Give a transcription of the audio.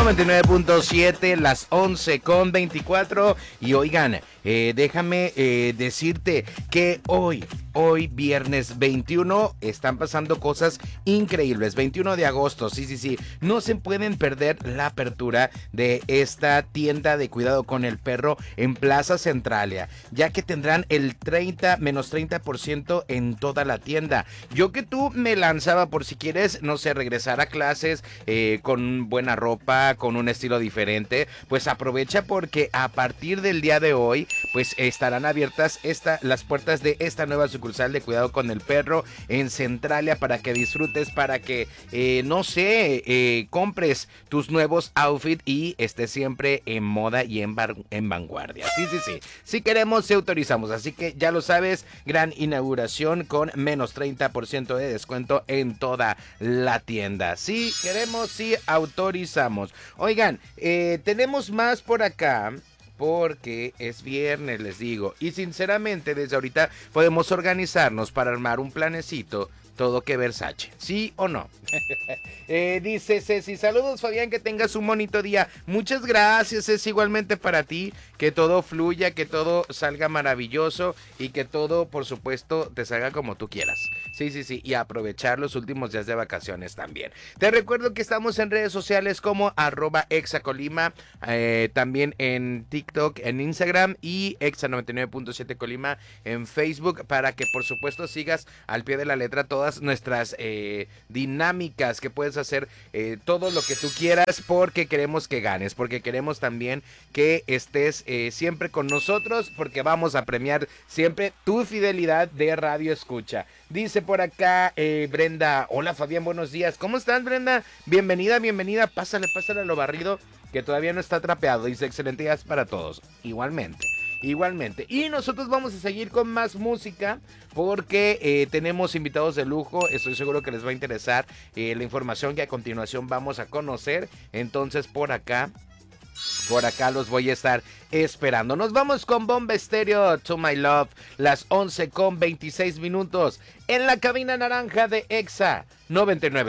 99.7, las 11:24. Y oigan, déjame decirte que hoy viernes 21, están pasando cosas increíbles. 21 de agosto, sí. No se pueden perder la apertura de esta tienda de cuidado con el perro en Plaza Centralia, ya que tendrán el menos 30% en toda la tienda. Yo que tú me lanzaba por si quieres, no sé, regresar a clases con buena ropa, con un estilo diferente, pues aprovecha porque a partir del día de hoy, pues estarán abiertas las puertas de esta nueva sucursal de cuidado con el perro en Centralia para que disfrutes, para que, compres tus nuevos outfits y estés siempre en moda y en vanguardia. Sí. Si queremos, se autorizamos. Así que ya lo sabes, gran inauguración con menos 30% de descuento en toda la tienda. Si queremos, sí autorizamos. Oigan, tenemos más por acá, porque es viernes, les digo, y sinceramente desde ahorita podemos organizarnos para armar un planecito todo que Versace, ¿sí o no? Dice Ceci, saludos Fabián, que tengas un bonito día. Muchas gracias, es igualmente para ti, que todo fluya, que todo salga maravilloso y que todo, por supuesto, te salga como tú quieras. Sí, y aprovechar los últimos días de vacaciones también. Te recuerdo que estamos en redes sociales como @exacolima, también en TikTok, en Instagram y exa99.7 Colima en Facebook, para que por supuesto sigas al pie de la letra todas nuestras dinámicas, que puedes hacer todo lo que tú quieras, porque queremos que ganes, porque queremos también que estés siempre con nosotros, porque vamos a premiar siempre tu fidelidad de radio escucha. Dice por acá Brenda, hola Fabián, buenos días. ¿Cómo estás, Brenda? Bienvenida, pásale a lo barrido, que todavía no está trapeado. Dice, excelente días para todos. Igualmente. Y nosotros vamos a seguir con más música, porque tenemos invitados de lujo. Estoy seguro que les va a interesar la información que a continuación vamos a conocer. Entonces por acá los voy a estar esperando. Nos vamos con Bomba Estéreo, To My Love, las 11:26 en la cabina naranja de Exa 99.